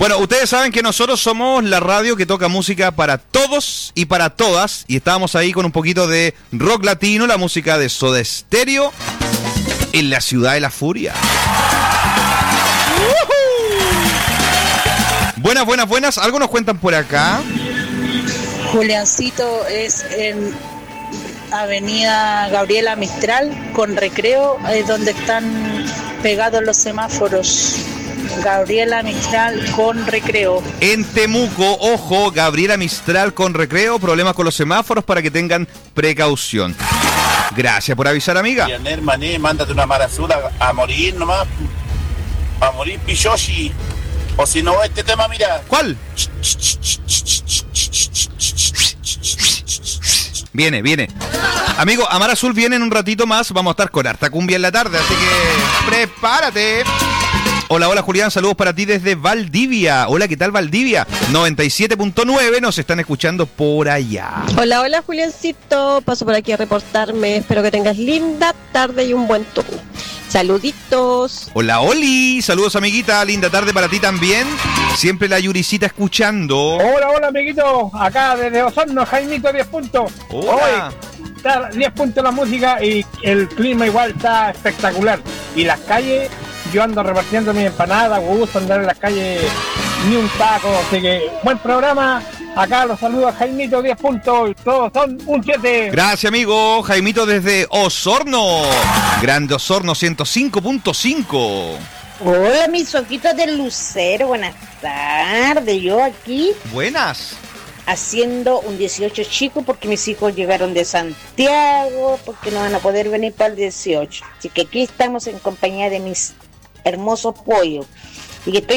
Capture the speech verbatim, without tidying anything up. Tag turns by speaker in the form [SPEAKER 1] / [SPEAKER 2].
[SPEAKER 1] Bueno, ustedes saben que nosotros somos la radio que toca música para todos y para todas. Y estábamos ahí con un poquito de rock latino, la música de Soda Stereo en la ciudad de la furia. ¡Uh-huh! Buenas, buenas, buenas. ¿Algo nos cuentan por acá?
[SPEAKER 2] Juliancito es en Avenida Gabriela Mistral con Recreo, es donde están pegados los semáforos. Gabriela Mistral con Recreo.
[SPEAKER 1] En Temuco, ojo, Gabriela Mistral con Recreo, problemas con los semáforos para que tengan precaución. Gracias por avisar, amiga.
[SPEAKER 3] Yaner Mané, mándate una mar azul a, a morir nomás. A morir Pichoshi. O si no, este tema, mira.
[SPEAKER 1] ¿Cuál? Viene, viene. Amigo, Amar Azul viene en un ratito más. Vamos a estar con harta cumbia en la tarde, así que prepárate. Hola, hola Julián, saludos para ti desde Valdivia. Hola, ¿qué tal Valdivia? noventa y siete punto nueve, nos están escuchando por allá.
[SPEAKER 4] Hola, hola Juliancito, paso por aquí a reportarme. Espero que tengas linda tarde y un buen turno. Saluditos.
[SPEAKER 1] Hola, Oli, saludos amiguita, linda tarde para ti también. Siempre la Yuricita escuchando.
[SPEAKER 5] Hola, hola amiguito, acá desde Osorno, Jaimito diez puntos.
[SPEAKER 1] Hola.
[SPEAKER 5] Hoy está diez puntos la música y el clima igual está espectacular. Y las calles, yo ando repartiendo mi empanada, me gusta andar en las calles ni un taco, así que buen programa. Acá los saluda Jaimito diez puntos, todos son un siete.
[SPEAKER 1] Gracias amigo, Jaimito desde Osorno. Grande Osorno ciento cinco punto cinco.
[SPEAKER 6] Hola mis ojitos del lucero, buenas tardes, yo aquí.
[SPEAKER 1] Buenas.
[SPEAKER 6] Haciendo un dieciocho chico porque mis hijos llegaron de Santiago, porque no van a poder venir para el dieciocho. Así que aquí estamos en compañía de mis hermosos pollos. Y que estoy